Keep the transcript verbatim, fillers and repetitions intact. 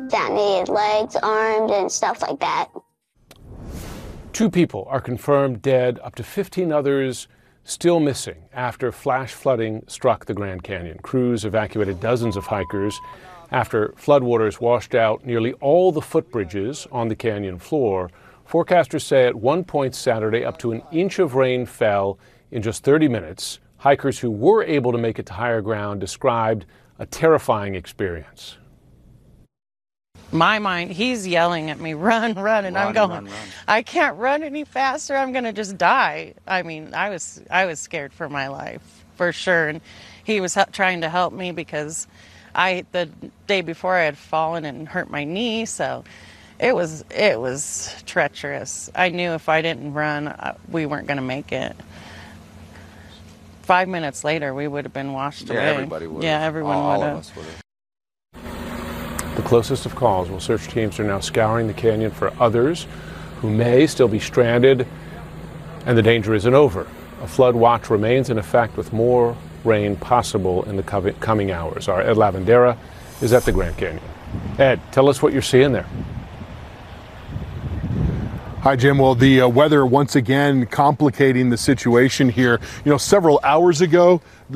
Down legs, arms, and stuff like that. Two people are confirmed dead, up to fifteen others still missing after flash flooding struck the Grand Canyon. Crews evacuated dozens of hikers after floodwaters washed out nearly all the footbridges on the canyon floor. Forecasters say at one point Saturday, up to an inch of rain fell in just thirty minutes. Hikers who were able to make it to higher ground described a terrifying experience. My mind, he's yelling at me, run, run, and run, I'm going, run, run. I can't run any faster. I'm going to just die. I mean, I was I was scared for my life, for sure. And he was trying to help me because I the day before I had fallen and hurt my knee, so it was it was treacherous. I knew if I didn't run, we weren't going to make it. Five minutes later, we would have been washed yeah, away. Everybody would. Yeah, everyone would have. The closest of calls. Well, search teams are now scouring the canyon for others who may still be stranded, and the danger isn't over. A flood watch remains in effect with more rain possible in the coming hours. Our Ed Lavandera is at the Grand Canyon. Ed, tell us what you're seeing there. Hi, Jim. Well, the uh, weather once again complicating the situation here. You know, several hours ago,